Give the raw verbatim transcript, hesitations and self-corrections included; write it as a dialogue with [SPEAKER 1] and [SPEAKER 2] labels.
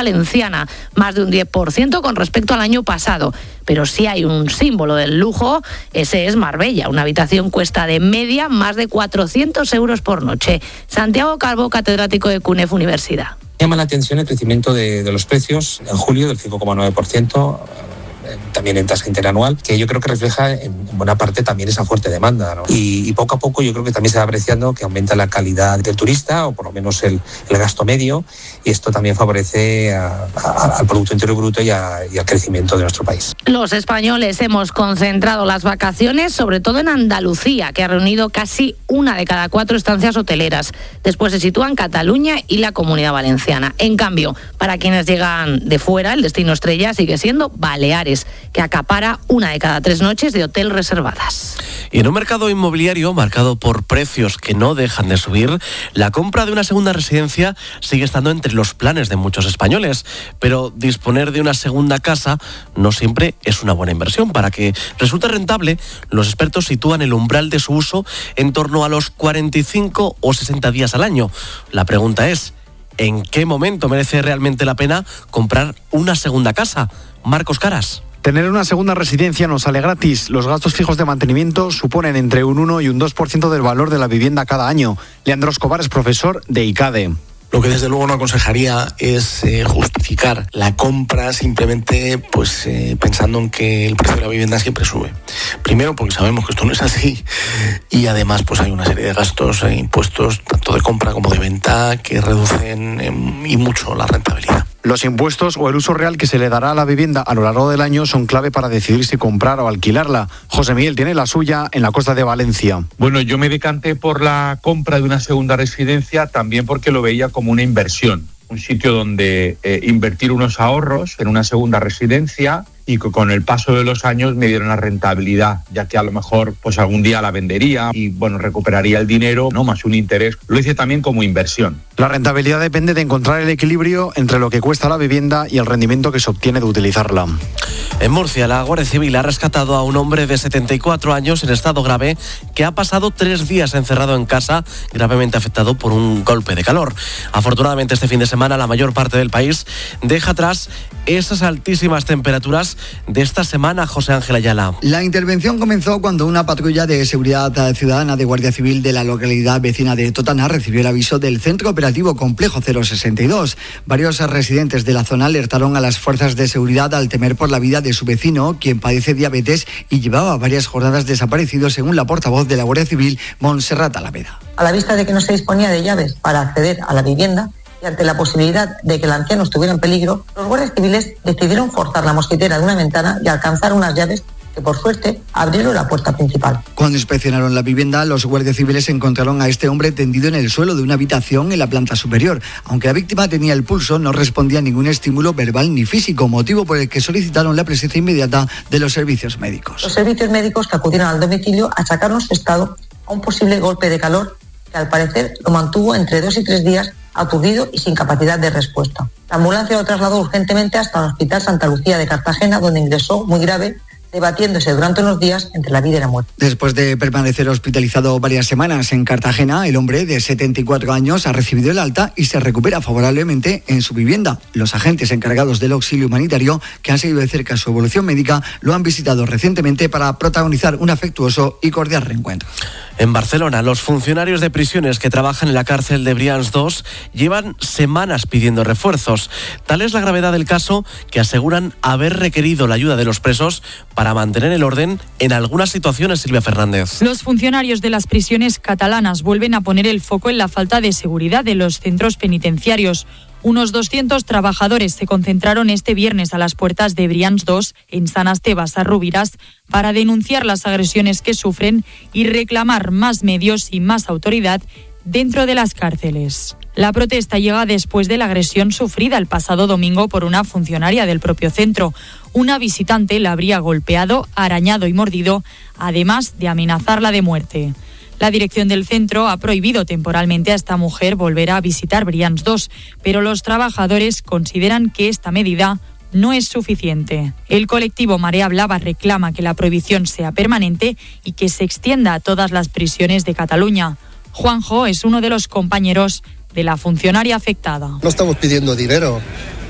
[SPEAKER 1] Valenciana, más de un diez por ciento con respecto al año pasado. Pero si hay un símbolo del lujo, ese es Marbella. Una habitación cuesta de media más de cuatrocientos euros por noche. Santiago Calvo, catedrático de CUNEF Universidad.
[SPEAKER 2] Llama la atención el crecimiento de, de los precios en julio del cinco coma nueve por ciento. También en tasa interanual, que yo creo que refleja en buena parte también esa fuerte demanda, ¿no? Y, y poco a poco yo creo que también se va apreciando que aumenta la calidad del turista, o por lo menos el, el gasto medio, y esto también favorece a, a, al Producto Interior Bruto y, a, y al crecimiento de nuestro país.
[SPEAKER 1] Los españoles hemos concentrado las vacaciones sobre todo en Andalucía, que ha reunido casi una de cada cuatro estancias hoteleras. Después se sitúan Cataluña y la Comunidad Valenciana. En cambio, para quienes llegan de fuera, el destino estrella sigue siendo Baleares, que acapara una de cada tres noches de hotel reservadas.
[SPEAKER 3] Y en un mercado inmobiliario marcado por precios que no dejan de subir, la compra de una segunda residencia sigue estando entre los planes de muchos españoles. Pero disponer de una segunda casa no siempre es una buena inversión. Para que resulte rentable, los expertos sitúan el umbral de su uso en torno a los cuarenta y cinco o sesenta días al año. La pregunta es, ¿en qué momento merece realmente la pena comprar una segunda casa? Marcos Caras.
[SPEAKER 4] Tener una segunda residencia no sale gratis. Los gastos fijos de mantenimiento suponen entre un uno y un dos por ciento del valor de la vivienda cada año. Leandro Escobar es profesor de I C A D E.
[SPEAKER 5] Lo que desde luego no aconsejaría es eh, justificar la compra simplemente pues eh, pensando en que el precio de la vivienda siempre sube. Primero porque sabemos que esto no es así, y además pues hay una serie de gastos e impuestos tanto de compra como de venta que reducen eh, y mucho la rentabilidad.
[SPEAKER 4] Los impuestos o el uso real que se le dará a la vivienda a lo largo del año son clave para decidir si comprar o alquilarla. José Miguel tiene la suya en la costa de Valencia.
[SPEAKER 6] Bueno, yo me decanté por la compra de una segunda residencia también porque lo veía como una inversión. Un sitio donde eh, invertir unos ahorros en una segunda residencia y que con el paso de los años me diera una rentabilidad, ya que a lo mejor pues algún día la vendería y bueno, recuperaría el dinero, no más un interés. Lo hice también como inversión.
[SPEAKER 4] La rentabilidad depende de encontrar el equilibrio entre lo que cuesta la vivienda y el rendimiento que se obtiene de utilizarla.
[SPEAKER 3] En Murcia, la Guardia Civil ha rescatado a un hombre de setenta y cuatro años en estado grave que ha pasado tres días encerrado en casa, gravemente afectado por un golpe de calor. Afortunadamente, este fin de semana la mayor parte del país deja atrás esas altísimas temperaturas de esta semana. José Ángel Ayala.
[SPEAKER 7] La intervención comenzó cuando una patrulla de seguridad ciudadana de Guardia Civil de la localidad vecina de Totana recibió el aviso del Centro Operativo Complejo cero sesenta y dos. Varios residentes de la zona alertaron a las fuerzas de seguridad al temer por la vida de su vecino, quien padece diabetes y llevaba varias jornadas desaparecido, según la portavoz de la Guardia Civil, Montserrat Alaveda.
[SPEAKER 8] A la vista de que no se disponía de llaves para acceder a la vivienda y ante la posibilidad de que el anciano estuviera en peligro, los guardias civiles decidieron forzar la mosquitera de una ventana y alcanzar unas llaves que por suerte abrieron la puerta principal.
[SPEAKER 7] Cuando inspeccionaron la vivienda, los guardias civiles encontraron a este hombre tendido en el suelo de una habitación en la planta superior. Aunque la víctima tenía el pulso, no respondía a ningún estímulo verbal ni físico, motivo por el que solicitaron la presencia inmediata de los servicios médicos.
[SPEAKER 8] Los servicios médicos que acudieron al domicilio achacaron su estado a un posible golpe de calor que al parecer lo mantuvo entre dos y tres días aturdido y sin capacidad de respuesta. La ambulancia lo trasladó urgentemente hasta el Hospital Santa Lucía de Cartagena, donde ingresó muy grave, debatiéndose durante unos días entre la vida y la muerte.
[SPEAKER 7] Después de permanecer hospitalizado varias semanas en Cartagena, el hombre de setenta y cuatro años ha recibido el alta y se recupera favorablemente en su vivienda. Los agentes encargados del auxilio humanitario, que han seguido de cerca su evolución médica, lo han visitado recientemente para protagonizar un afectuoso y cordial reencuentro.
[SPEAKER 3] En Barcelona, los funcionarios de prisiones que trabajan en la cárcel de Brians dos llevan semanas pidiendo refuerzos. Tal es la gravedad del caso que aseguran haber requerido la ayuda de los presos para mantener el orden en algunas situaciones. Silvia Fernández.
[SPEAKER 9] Los funcionarios de las prisiones catalanas vuelven a poner el foco en la falta de seguridad de los centros penitenciarios. Unos doscientos trabajadores se concentraron este viernes a las puertas de Brians dos en San Estebas, a Rubirás, para denunciar las agresiones que sufren y reclamar más medios y más autoridad dentro de las cárceles. La protesta llega después de la agresión sufrida el pasado domingo por una funcionaria del propio centro. Una visitante la habría golpeado, arañado y mordido, además de amenazarla de muerte. La dirección del centro ha prohibido temporalmente a esta mujer volver a visitar Brians dos, pero los trabajadores consideran que esta medida no es suficiente. El colectivo Marea Blava reclama que la prohibición sea permanente y que se extienda a todas las prisiones de Cataluña. Juanjo es uno de los compañeros de la funcionaria afectada.
[SPEAKER 10] No estamos pidiendo dinero,